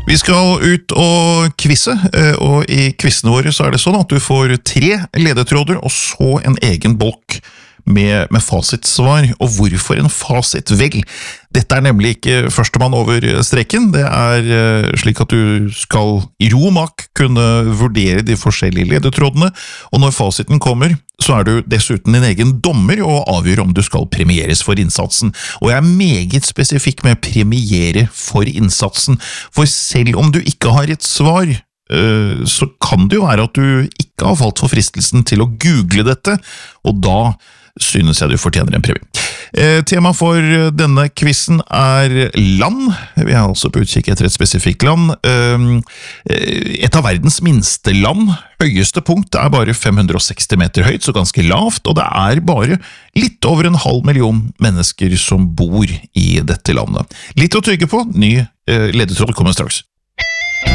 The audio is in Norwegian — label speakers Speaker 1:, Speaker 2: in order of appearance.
Speaker 1: Vi skal ut og kvisse, og i kvissene våre så det sånn at du får 3 ledetråder og så en egen bolk med fasitsvar. Og hvorfor en fasit? Vel, dette nemlig ikke førstemann over streken. Det slik at du skal i ro og mak kunne vurdere de forskjellige ledetrådene, og når fasiten kommer, så du dessuten din egen dommer og avgjør om du skal premieres for innsatsen. Og jeg meget spesifikk med premiere for innsatsen, for selv om du ikke har et svar, så kan det jo være at du ikke har falt for fristelsen til å google dette, og da synes jeg du fortjener en premie. Tema for denne quizen land. Vi altså på utkikk etter et spesifikt land. Et av verdens minste land. Høyeste punkt bare 560 meter høyt, så ganske lavt, og det bare litt over 500 000 mennesker som bor i dette landet. Litt å tygge på, ny ledetråd kommer straks.